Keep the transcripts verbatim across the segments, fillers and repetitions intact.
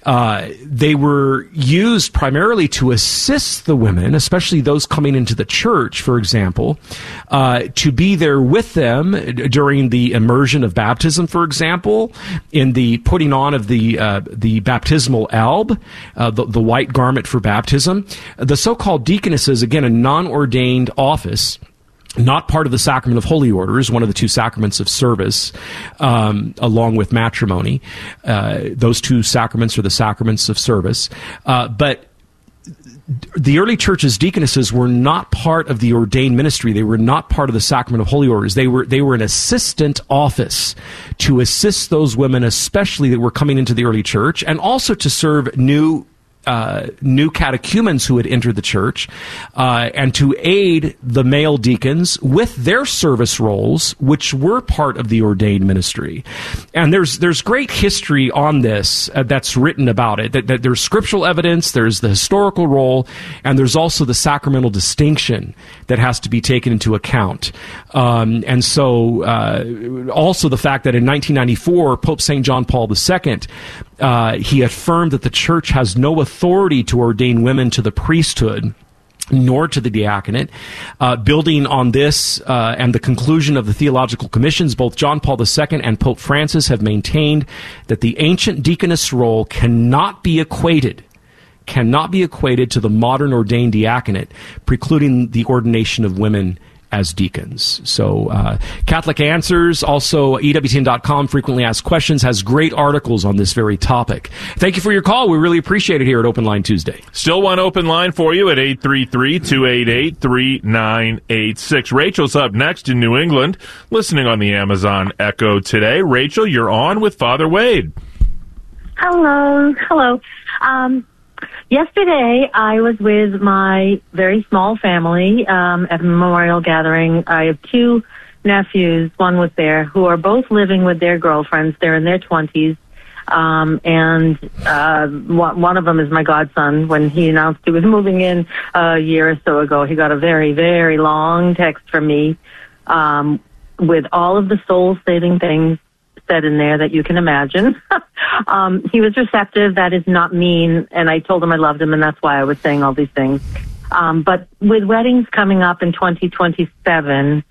Uh, they were used primarily to assist the women, especially those coming into the church, for example, uh, to be there with them during the immersion of baptism, for example, in the putting on of the uh, the baptismal alb, uh, the, the white garment for baptism. The so-called deaconesses, again, a non-ordained office, not part of the sacrament of holy orders, one of the two sacraments of service, um, along with matrimony. Uh, those two sacraments are the sacraments of service. Uh, but the early church's deaconesses were not part of the ordained ministry. They were not part of the sacrament of holy orders. They were they were an assistant office to assist those women, especially that were coming into the early church, and also to serve new Uh, new catechumens who had entered the church, uh, and to aid the male deacons with their service roles, which were part of the ordained ministry. And there's there's great history on this uh, that's written about it. That, that there's scriptural evidence, there's the historical role, and there's also the sacramental distinction that has to be taken into account. Um, and so, uh, also the fact that in nineteen ninety-four, Pope Saint John Paul the Second, uh, he affirmed that the church has no authority to ordain women to the priesthood, nor to the diaconate. Uh, building on this uh, and the conclusion of the theological commissions, both John Paul the Second and Pope Francis have maintained that the ancient deaconess role cannot be equated cannot be equated to the modern ordained diaconate, precluding the ordination of women as deacons. So uh, Catholic Answers, also E W T N dot com, frequently asked questions, has great articles on this very topic. Thank you for your call. We really appreciate it here at Open Line Tuesday. Still one open line for you at eight three three, two eight eight, three nine eight six. Rachel's up next in New England, listening on the Amazon Echo today. Rachel, you're on with Father Wade. Hello. Hello. Um, Yesterday, I was with my very small family um, at a memorial gathering. I have two nephews, one was there, who are both living with their girlfriends. They're in their twenties, um, and uh, one of them is my godson. When he announced he was moving in a year or so ago, he got a very, very long text from me um, with all of the soul-saving things said in there that you can imagine. um, he was receptive. That is not mean. And I told him I loved him, and that's why I was saying all these things. Um, but with weddings coming up in twenty twenty-seven,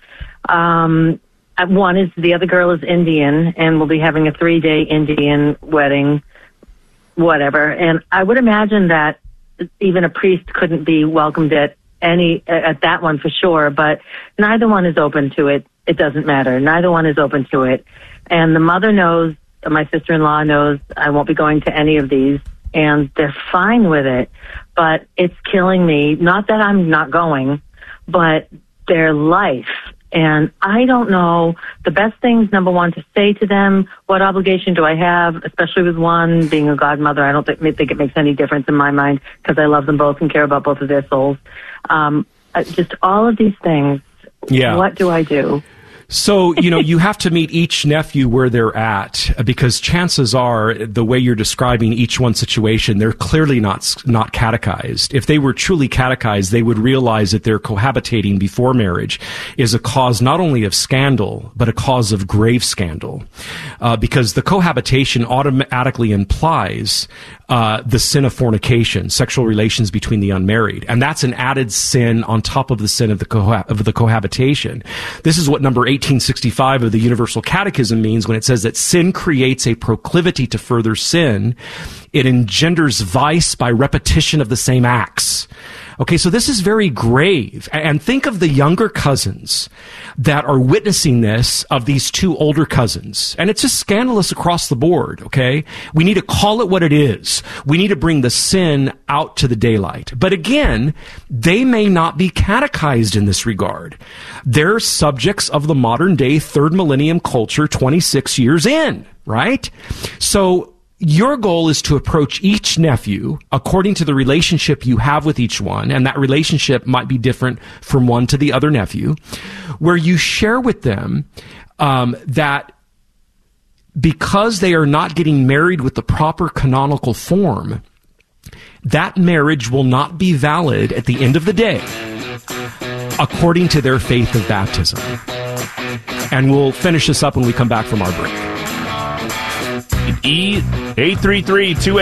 um, one is the other girl is Indian, and we'll be having a three-day Indian wedding, whatever. And I would imagine that even a priest couldn't be welcomed at any at that one for sure. But neither one is open to it. It doesn't matter. Neither one is open to it. And the mother knows, my sister-in-law knows, I won't be going to any of these, and they're fine with it. But it's killing me. Not that I'm not going, but their life. And I don't know the best things, number one, to say to them. What obligation do I have, especially with one being a godmother? I don't think, think it makes any difference in my mind because I love them both and care about both of their souls. Um, just all of these things. Yeah. What do I do? So, you know, you have to meet each nephew where they're at, because chances are, the way you're describing each one's situation, they're clearly not not catechized. If they were truly catechized, they would realize that their cohabitating before marriage is a cause not only of scandal, but a cause of grave scandal, uh, because the cohabitation automatically implies uh, the sin of fornication, sexual relations between the unmarried, and that's an added sin on top of the sin of the coha- of the cohabitation. This is what number eighteen sixty-five of the Universal Catechism means when it says that sin creates a proclivity to further sin. It engenders vice by repetition of the same acts. Okay, so this is very grave. And think of the younger cousins that are witnessing this of these two older cousins. And it's just scandalous across the board, okay? We need to call it what it is. We need to bring the sin out to the daylight. But again, they may not be catechized in this regard. They're subjects of the modern day third millennium culture twenty-six years in, right? So your goal is to approach each nephew according to the relationship you have with each one, and that relationship might be different from one to the other nephew, where you share with them um, that because they are not getting married with the proper canonical form, that marriage will not be valid at the end of the day according to their faith of baptism. And we'll finish this up when we come back from our break. E eight three three two